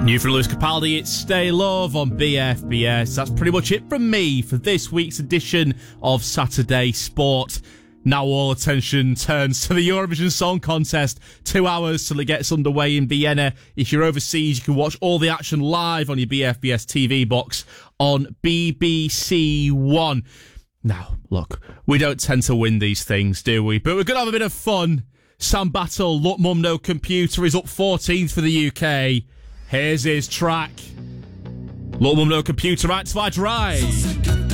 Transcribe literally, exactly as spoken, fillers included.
New from Lewis Capaldi, it's Stay Love on B F B S. That's pretty much it from me for this week's edition of Saturday Sport. Now all attention turns to the Eurovision Song Contest. Two hours till it gets underway in Vienna. If you're overseas, you can watch all the action live on your B F B S T V box on B B C One. Now, look, we don't tend to win these things, do we? But we're going to have a bit of fun. Sam Battle, Look Mum No Computer, is up fourteenth for the U K. Here's his track. Look Mum No Computer, Activate Drive.